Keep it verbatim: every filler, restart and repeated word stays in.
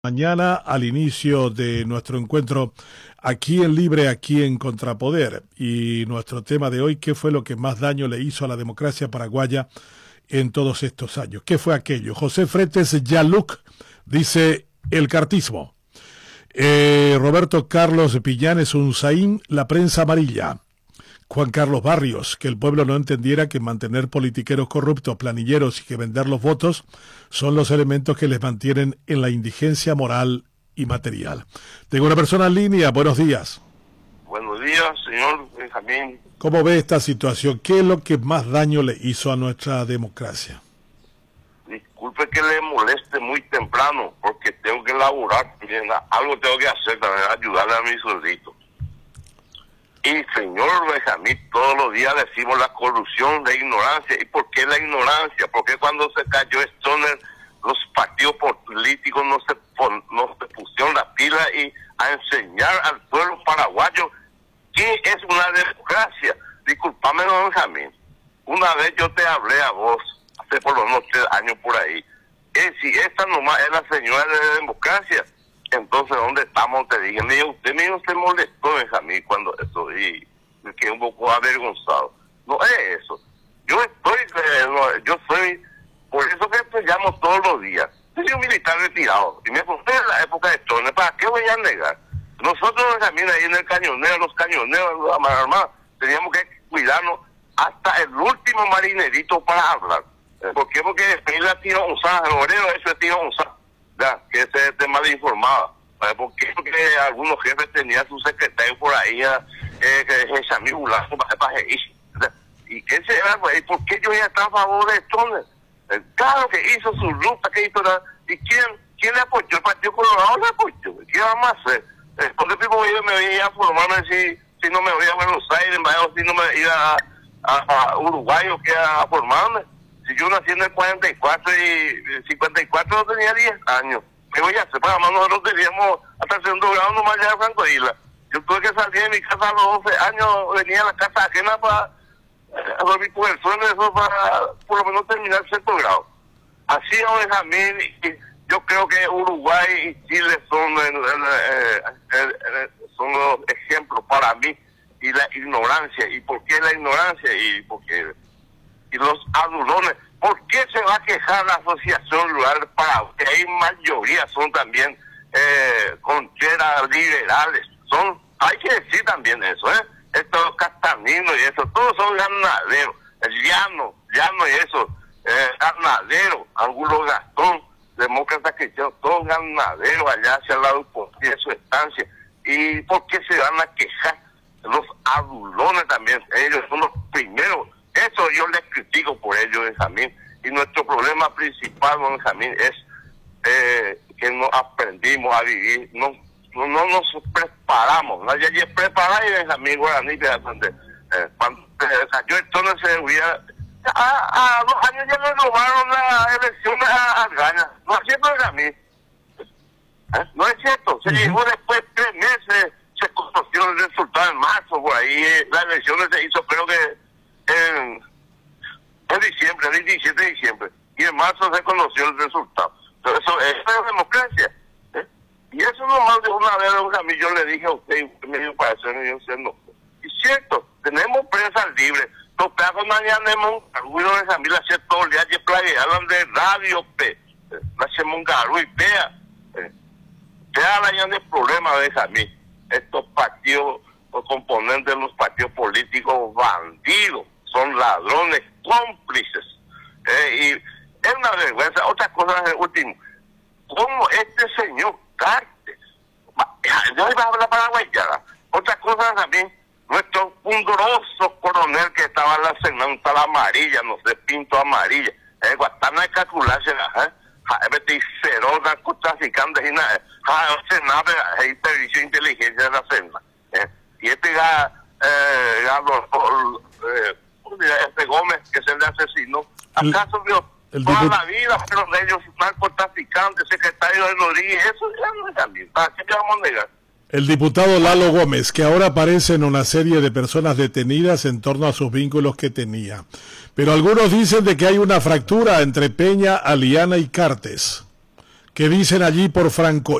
Mañana al inicio de nuestro encuentro aquí en Libre, aquí en Contrapoder. Y nuestro tema de hoy, ¿qué fue lo que más daño le hizo a la democracia paraguaya en todos estos años? ¿Qué fue aquello? José Fretes Yaluc dice el cartismo. Eh, Roberto Carlos Pillanes Unzaín, la prensa amarilla. Juan Carlos Barrios, que el pueblo no entendiera que mantener politiqueros corruptos, planilleros y que vender los votos son los elementos que les mantienen en la indigencia moral y material. Tengo una persona en línea, buenos días. Buenos días, señor Benjamín. ¿Cómo ve esta situación? ¿Qué es lo que más daño le hizo a nuestra democracia? Disculpe que le moleste muy temprano, porque tengo que laburar, algo tengo que hacer también, ayudarle a mi sueldito. Y señor Benjamín, todos los días decimos la corrupción, la ignorancia. ¿Y por qué la ignorancia? Porque cuando se cayó Stoner, los partidos políticos no se, pon, no se pusieron la pila y a enseñar al pueblo paraguayo qué es una democracia. Disculpame, don Benjamín. Una vez yo te hablé a vos, hace por lo menos tres años por ahí, que si esta nomás es la señora de democracia, entonces, ¿dónde estamos? Te dije, me dijo, usted mismo se molestó, Benjamín, cuando eso, y me quedé un poco avergonzado. No es eso. Yo estoy, eh, no, yo soy, por eso que te llamo todos los días. Yo soy un militar retirado, y me puse en la época de Stoner, ¿para qué voy a negar? Nosotros, Benjamín, ahí en el cañonero, los cañoneros, los armados, teníamos que cuidarnos hasta el último marinerito para hablar. ¿Por qué? Porque él la tiró un sa, el obrero eso es tiro un sa. Que ese es tema de informada. ¿Por qué? Porque algunos jefes tenían su secretario por ahí, eh, que es Samir Bulazo, para y que ese era, ¿y por qué yo ya estaba a favor de Stoner? Claro que hizo su ruta, que hizo la, ¿y quién, quién le apoyó? El Partido Colorado le apoyó. ¿Qué vamos a hacer? Porque tipo yo me voy a formarme si, si no me voy a Buenos Aires, o si no me iba a, a, a Uruguay o que a formarme. Si yo nací en el cuarenta y cuatro y cincuenta y cuatro no tenía diez años. ¿Qué voy a hacer? Para más nosotros teníamos hasta el segundo grado nomás ya de Franco Isla. Yo tuve que salir de mi casa a los doce años, venía a la casa ajena para eh, dormir por el suelo, eso para por lo menos terminar el sexto grado. Así es, Benjamín, y yo creo que Uruguay y Chile son, el, el, el, el, son los ejemplos para mí, y la ignorancia. ¿Y por qué la ignorancia? Y porque y los adulones. ¿Por qué se va a quejar la Asociación Rural para que hay mayoría son también eh, concheras liberales? Son, hay que decir también eso, ¿eh? Estos castaninos y eso, todos son ganaderos. El llano, llano y eso, eh, ganaderos, Angulo Gastón, demócratas cristianos, todos ganaderos allá hacia el lado de su estancia. ¿Y por qué se van a quejar? Los adulones también, ellos son los primeros. Eso yo les critico por ello, Benjamín. Y nuestro problema principal, Benjamín, es eh, que no aprendimos a vivir, no no, no nos preparamos. Nadie es preparado, y Benjamín Guaraní, que eh, cuando eh, cayó entonces se hubiera... A, a dos años ya le robaron las elecciones a Argaña. No es cierto, Benjamín. ¿Eh? No es cierto. Se uh-huh. llegó después de tres meses, se conoció el resultado en marzo, por ahí. Eh, las elecciones se hizo, creo que En, en diciembre, el veintisiete de diciembre, y en marzo se conoció el resultado. Pero eso, eso es democracia, ¿eh? Y eso nomás de una vez a mí yo le dije a usted, y usted me dio para hacer, y yo sé, no. Y cierto, tenemos prensa libre, los pedazos mañana tenemos un carguero de familia, hacer todo el día, y playa, hablan de radio, pe, la Chemongaru y pea, pea la ya de problema de mí, estos partidos, los componentes de los partidos políticos bandidos, son ladrones cómplices. Eh, y es una vergüenza. Otra cosa es el último. ¿Cómo este señor Cartes? Yo iba a hablar paraguayana. Otra cosa también, nuestro pundoroso coronel que estaba en la senanta la amarilla, no sé, pinto amarilla. Eh, Guatana de calcularse, ¿eh? Este cero narcotraficantes y nada. Senado, el servicio de inteligencia de la Sena. Eh, y este ya, eh, ya lo, eh, este Gómez, que es el de asesino, ¿acaso vio toda la vida, pero de ellos narcotraficantes, secretario de Rodríguez? Eso ya no es también, ¿para qué te vamos a negar? El diputado Lalo Gómez, que ahora aparece en una serie de personas detenidas en torno a sus vínculos que tenía. Pero algunos dicen de que hay una fractura entre Peña, Aliana y Cartes. ¿Qué dicen allí por Franco?